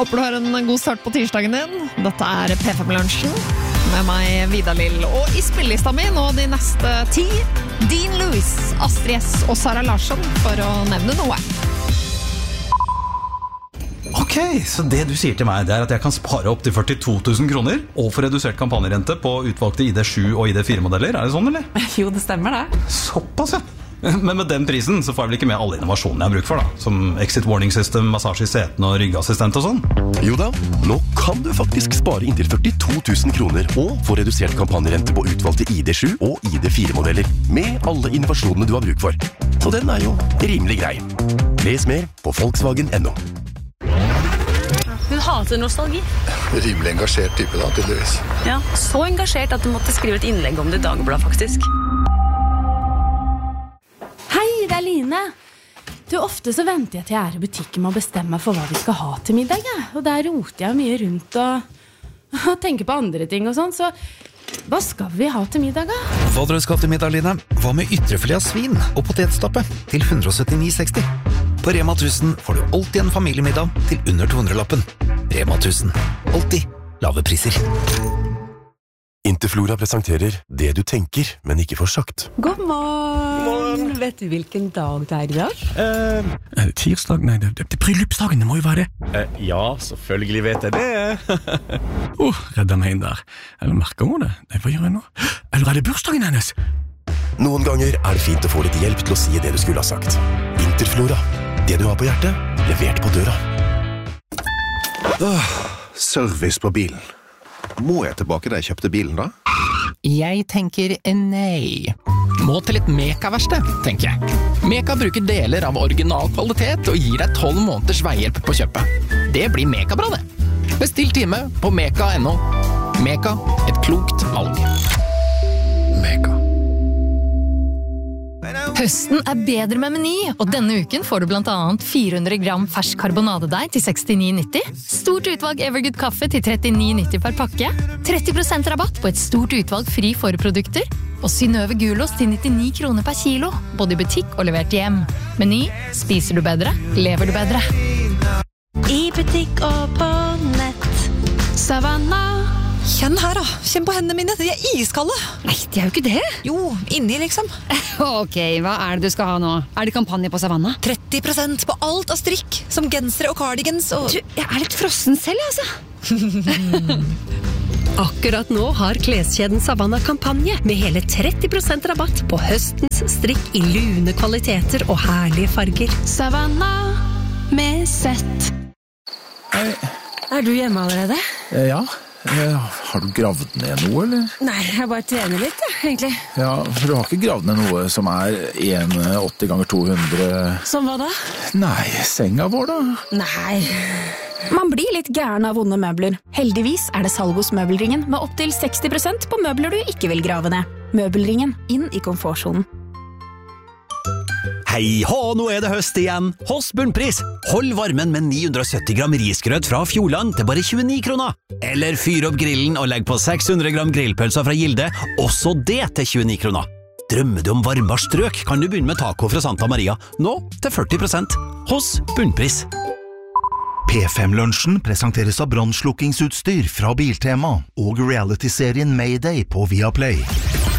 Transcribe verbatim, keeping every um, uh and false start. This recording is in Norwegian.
Håper du har en god start på tirsdagen din. Dette er P fem-lunsjen med meg, Vidar Lill. Og i spillelista mi nå de neste ti, Dean Lewis, Astrid S og Sara Larsson, for å nevne noe. Ok, så det du sier til meg, det er at jeg kan spare opp til førtito tusen kroner og få redusert kampanjerente på utvalgte I D sju og I D fire modeller. Er det sånn, eller? Jo, det stemmer det. Såpass, ja. Men med den prisen så får jeg vel ikke med alle innovasjonene jeg har bruk for da, som exit warning system, massasje I seten og ryggassistent og sånn. Jo da, nå kan du faktisk spare inntil førtito tusen kroner og få redusert kampanjerente på utvalgte I D sju og I D fire modeller med alle innovasjonene du har bruk for. Så den er jo rimelig grei. Les mer på Volkswagen punktum no. Hun hater nostalgi. Rimelig engasjert type da, tydeligvis. Ja, så engasjert at du måtte skrive et innlegg om det I Dagbladet, faktisk. Hei, det er Line. Du, ofte så venter jeg til jeg er I butikken med å bestemme meg for hva vi skal ha til middag. Ja. Og der roter jeg mye rundt og, og tenker på andre ting og sånn. Så hva skal vi ha til middag da? Hva dere skal til middag, Line? Hva med ytrefilet av svin og potetstappe til ett hundre syttini seksti? På Rema tusen får du alltid en familiemiddag til under to hundre lappen. Rema tusen. Alltid lave priser. Interflora presenterer det du tenker, men ikke får sagt. God morgen. morgen. Vet du hvilken dag det er I dag? Uh, tirsdag? Nei, det, det, det bryllupsdagen, det må jo være det. Uh, ja, selvfølgelig vet jeg det. Åh, oh, redder meg inn der. Eller merker hun det? Nei, hva gjør jeg nå? Eller er det bursdagen hennes? Noen ganger er det fint å få litt hjelp til å si det du skulle ha sagt. Interflora. Det du har på hjertet, levert på døra. Åh, service på bilen. Må jeg tilbake da jeg kjøpte bilen da? Jeg tenker nei. Må til et Meka-verksted, tenker jeg. Meka bruker deler av originalkvalitet og gir deg tolv måneders veihjelp på kjøpet. Det blir Meka-bra det. Bestill time på meka punktum no. Meka, et klokt valg. Meka. Høsten er bedre med Meny, og denne uken får du blant annet fire hundre gram fersk karbonadedeig til sekstini nitti, stort utvalg Evergood kaffe til trettini nitti per pakke, tretti prosent rabatt på et stort utvalg fri forprodukter, og Synnøve gulost til nittini kroner per kilo, både I butikk og levert hjem. Meny, spiser du bedre, lever du bedre. I butikk og på nett. Savanna. Kjenn her da, kjenn på hendene mine, de er iskalde. Nei, de er jo ikke det. Jo, inni liksom. Ok, hva er det du skal ha nå? Er det kampanje på Savanna? tretti prosent på alt av strikk, som gensere og cardigans og... Du, jeg er litt frossen selv, altså. Akkurat nå har kleskjeden Savanna kampanje med hele tretti prosent rabatt på høstens strikk I lune kvaliteter og herlige farger. Savanna med sett. Hei. Er du hjemme allerede? Ja. Har du gravd ned noe, eller? Nei, jeg bare trener litt, ja, egentlig. Ja, for du har ikke gravd ned noe som er en åtti ganger to hundre... Som hva da? Nei, senga vår da. Nei. Man blir litt gæren av vonde møbler. Heldigvis er det salg hos Møbelringen med opp til seksti prosent på møbler du ikke vil grave ned. Møbelringen, inn I komfortzonen. Hei hå, nå er det høst igjen. Hos Bunnpris. Hold varmen med ni hundre sytti gram risgrøt fra Fjordland til bare tjueni kroner. Eller fyr opp grillen og legg på seks hundre gram grillpølser fra Gilde, også det til tjueni kroner. Drømmer du om varmere strøk, kan du begynne med taco fra Santa Maria, nå til førti prosent. Hos Bunnpris. P fem-lunsjen presenteres av brannslukkingsutstyr fra Biltema og reality-serien Mayday på Viaplay.